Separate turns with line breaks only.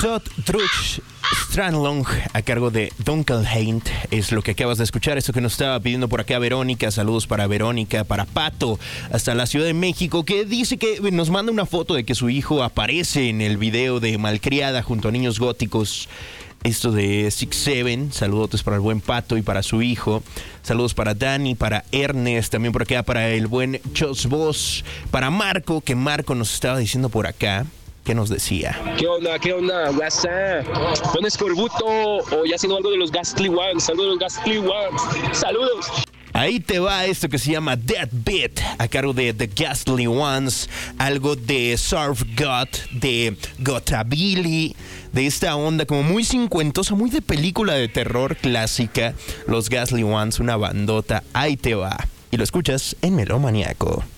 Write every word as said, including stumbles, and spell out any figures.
Todd Truch Stranlong a cargo de Dunkelhain es lo que acabas de escuchar. Esto que nos estaba pidiendo por acá Verónica. Saludos para Verónica, para Pato, hasta la Ciudad de México, que dice que nos manda una foto de que su hijo aparece en el video de Malcriada junto a niños góticos. Esto de Six Seven. Saludotes para el buen Pato y para su hijo. Saludos para Dani, para Ernest, también por acá para el buen Chos Boss, para Marco, que Marco nos estaba diciendo por acá. ¿Qué nos decía?
¿Qué onda? ¿Qué onda? WhatsApp. ¿Dónde es Corbuto? O ya haciendo algo de los Ghastly Ones. Algo de los Ghastly Ones. Saludos.
Ahí te va esto que se llama Dead Beat, a cargo de The Ghastly Ones, algo de Surf God, de Gotabilly, de esta onda como muy cincuentosa, muy de película de terror clásica. Los Ghastly Ones, una bandota. Ahí te va. Y lo escuchas en Melómaniaco.